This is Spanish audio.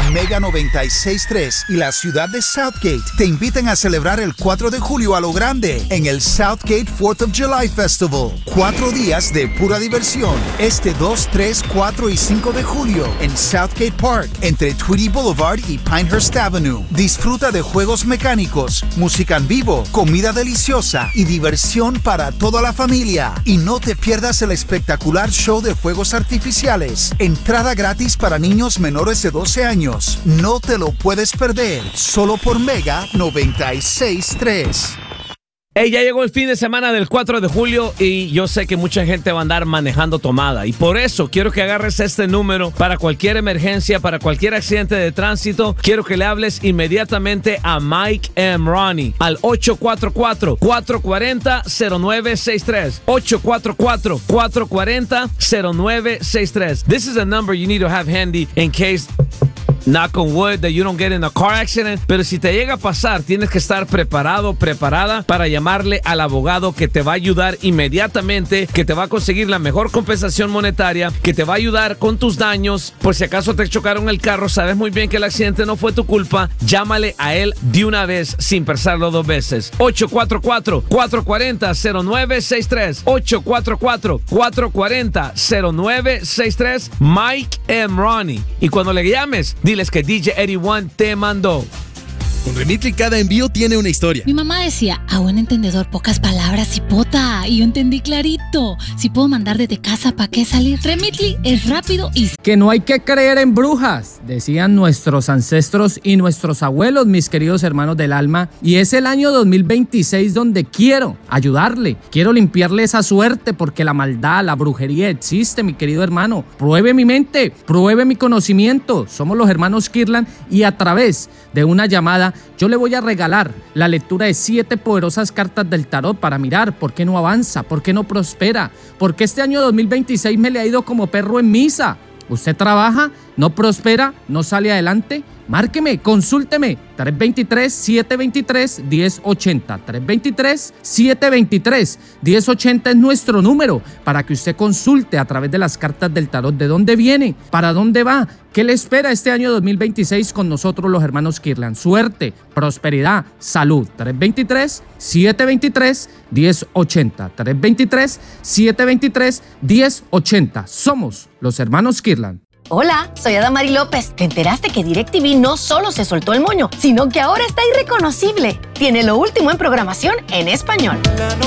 Mega 96.3 y la ciudad de Southgate te invitan a celebrar el 4 de julio a lo grande en el Southgate 4th of July Festival. 4 días de pura diversión. Este 2, 3, 4 y 5 de julio en Southgate Park, entre Tweedy Boulevard y Pinehurst Avenue. Disfruta de juegos mecánicos, música en vivo, comida deliciosa y diversión para toda la familia. Y no te pierdas el espectacular show de fuegos artificiales. Entrada gratis para niños menores de 12 años. No te lo puedes perder. Solo por Mega 96.3. Hey, ya llegó el fin de semana del 4 de julio y yo sé que mucha gente va a andar manejando tomada. Y por eso quiero que agarres este número para cualquier emergencia, para cualquier accidente de tránsito. Quiero que le hables inmediatamente a Mike M. Ronnie al 844-440-0963. 844-440-0963. This is a number you need to have handy in case, knock on wood, that you don't get in a car accident. Pero si te llega a pasar, tienes que estar preparado, preparada para llamarle al abogado que te va a ayudar inmediatamente, que te va a conseguir la mejor compensación monetaria, que te va a ayudar con tus daños. Por si acaso te chocaron el carro, sabes muy bien que el accidente no fue tu culpa, llámale a él de una vez sin pensarlo dos veces. 844-440-0963. 844-440-0963. Mike M. Ronnie. Y cuando le llames, diles que DJ Eddie One te mandó. Con Remitly cada envío tiene una historia. Mi mamá decía, a buen entendedor, pocas palabras, hipota. Y yo entendí clarito. Si puedo mandar desde casa, ¿para qué salir? Remitly es rápido y... Que no hay que creer en brujas, decían nuestros ancestros y nuestros abuelos, mis queridos hermanos del alma. Y es el año 2026 donde quiero ayudarle. Quiero limpiarle esa suerte porque la maldad, la brujería existe, mi querido hermano. Pruebe mi mente, pruebe mi conocimiento. Somos los hermanos Kirtland y a través de una llamada yo le voy a regalar la lectura de 7 poderosas cartas del tarot para mirar por qué no avanza, por qué no prospera, por qué este año 2026 me le ha ido como perro en misa. ¿Usted trabaja, no prospera, no sale adelante? Márqueme, consúlteme, 323-723-1080. 323-723-1080 es nuestro número para que usted consulte a través de las cartas del tarot de dónde viene, para dónde va, qué le espera este año 2026 con nosotros los hermanos Kirtland. Suerte, prosperidad, salud. 323-723-1080. 323-723-1080. Somos los hermanos Kirtland. Hola, soy Adamari López. ¿Te enteraste que DirecTV no solo se soltó el moño, sino que ahora está irreconocible? Tiene lo último en programación en español.